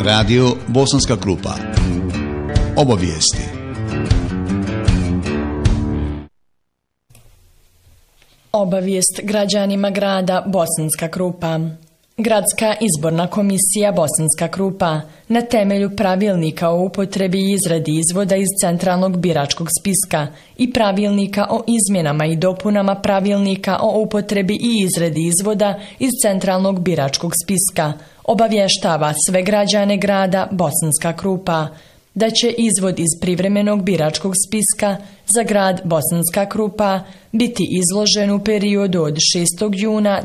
Radio Bosanska Krupa. Obavijesti. Obavijest građanima grada Bosanska Krupa. Gradska izborna komisija Bosanska Krupa na temelju pravilnika o upotrebi i izradi izvoda iz centralnog biračkog spiska i pravilnika o izmjenama i dopunama pravilnika o upotrebi i izradi izvoda iz centralnog biračkog spiska obavještava sve građane grada Bosanska Krupa da će izvod iz privremenog biračkog spiska za grad Bosanska Krupa biti izložen u periodu od 6. juna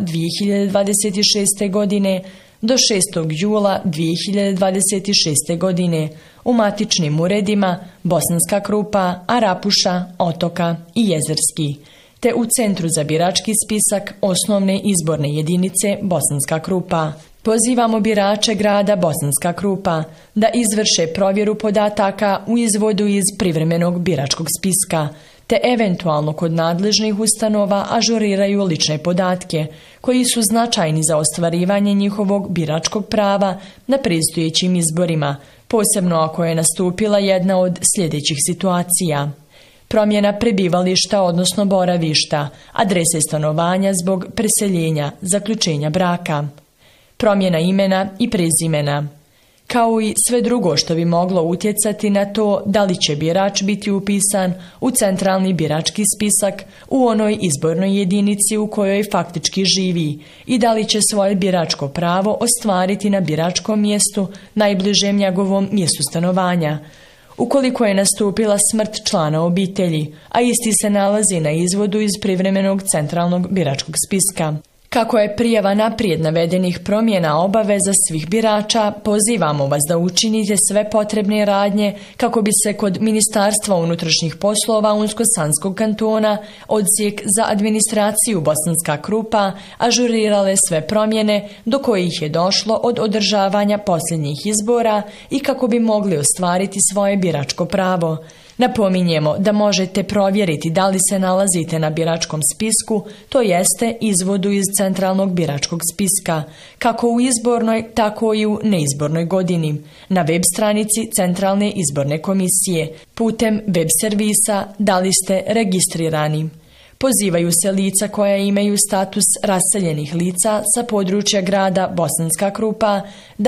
2026. godine do 6. jula 2026. godine u matičnim uredima Bosanska Krupa, Arapuša, Otoka i Jezerski, te u Centru za birački spisak osnovne izborne jedinice Bosanska Krupa. Pozivamo birače grada Bosanska Krupa da izvrše provjeru podataka u izvodu iz privremenog biračkog spiska, te eventualno kod nadležnih ustanova ažuriraju lične podatke, koji su značajni za ostvarivanje njihovog biračkog prava na predstojećim izborima, posebno ako je nastupila jedna od sljedećih situacija: promjena prebivališta odnosno boravišta, adrese stanovanja zbog preseljenja, zaključenja braka, promjena imena i prezimena, kao i sve drugo što bi moglo utjecati na to da li će birač biti upisan u centralni birački spisak u onoj izbornoj jedinici u kojoj faktički živi i da li će svoje biračko pravo ostvariti na biračkom mjestu najbližem njegovom mjestu stanovanja. Ukoliko je nastupila smrt člana obitelji, a isti se nalazi na izvodu iz privremenog centralnog biračkog spiska. Kako je prijava naprijed navedenih promjena obaveza svih birača, pozivamo vas da učinite sve potrebne radnje kako bi se kod Ministarstva unutrašnjih poslova Unsko-Sanskog kantona, Odsjek za administraciju Bosanska Krupa, ažurirale sve promjene do kojih je došlo od održavanja posljednjih izbora i kako bi mogli ostvariti svoje biračko pravo. Napominjemo da možete provjeriti da li se nalazite na biračkom spisku, to jeste izvodu iz centralnog biračkog spiska, kako u izbornoj, tako i u neizbornoj godini, na web stranici Centralne izborne komisije, putem web servisa Da li ste registrirani. Pozivaju se lica koja imaju status raseljenih lica sa područja grada Bosanska Krupa da